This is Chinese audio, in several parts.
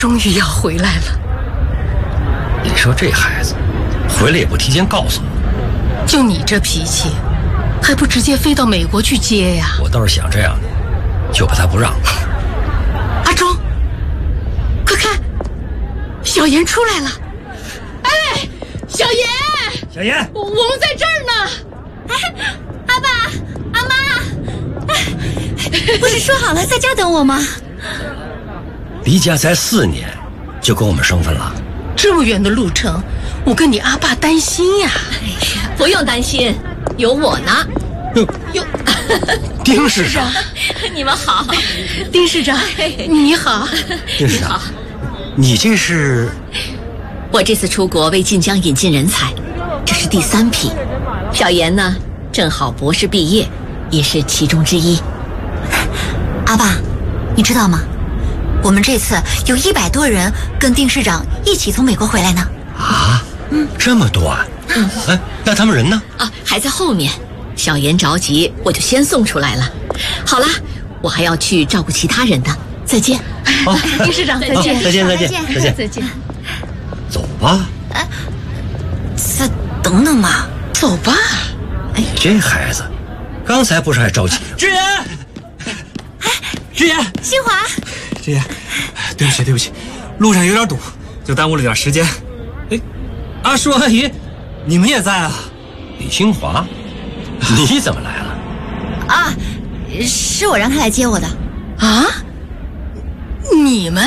终于要回来了。 你说这孩子，回来也不提前告诉我。 就你这脾气，还不直接飞到美国去接呀？ 我倒是想这样的，就怕他不让。 阿忠，快看，小妍出来了！哎，小妍， 小妍， 我们在这儿呢。 哎，阿爸，阿妈，哎，不是说好了在家等我吗？ 离家才4年，就跟我们生分了。 这么远的路程，我跟你阿爸担心呀。 不用担心，有我呢。 哟， 丁市长， 你们好。 丁市长，你好。 丁市长，你这是？ 我这次出国为晋江引进人才，这是第3批。小妍呢，正好博士毕业，也是其中之一。 阿爸，你知道吗？我们这次有100多人跟丁市长一起从美国回来呢。 啊，这么多啊！哎，那他们人呢？ 啊，还在后面。小妍着急，我就先送出来了。好啦，我还要去照顾其他人呢。再见。 丁市长，再见。 再见，再见，再见， 再见。 走吧。 再等等吧。 走吧。 你这孩子，刚才不是还着急？ 志言，志言， 新华， 志言，对不起，路上有点堵，就耽误了点时间。哎，阿叔阿姨，你们也在啊？ 李清华，你怎么来了？ 啊，是我让他来接我的。 啊？你们？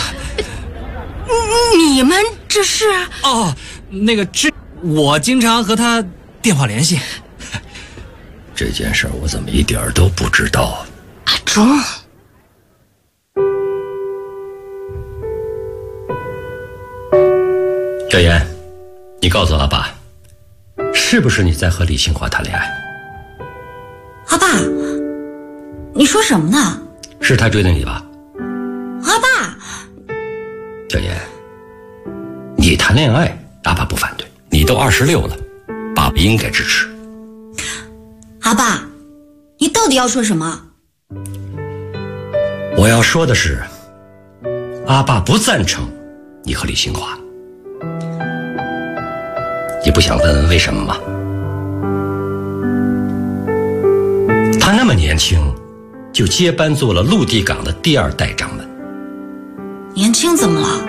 你们这是？ 哦，那个我经常和他电话联系。 这件事我怎么一点都不知道？ 阿忠， 小妍，你告诉阿爸，是不是你在和李清华谈恋爱？ 阿爸，你说什么呢？ 是他追的你吧？ 阿爸， 小妍，你谈恋爱，阿爸不反对。你都26了，爸爸应该支持。 阿爸，你到底要说什么？ 我要说的是，阿爸不赞成你和李清华。你不想问问为什么吗？他那么年轻，就接班做了陆地港的第2代掌门。 年轻怎么了？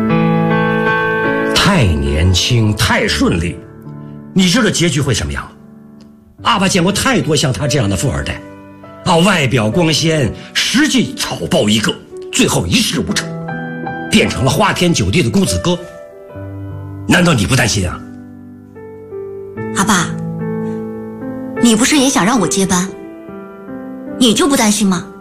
太年轻，太顺利，你知道结局会什么样吗？阿爸见过太多像他这样的富二代，外表光鲜，实际草包一个，最后一事无成，变成了花天酒地的公子哥。难道你不担心啊？ 阿爸，你不是也想让我接班？你就不担心吗？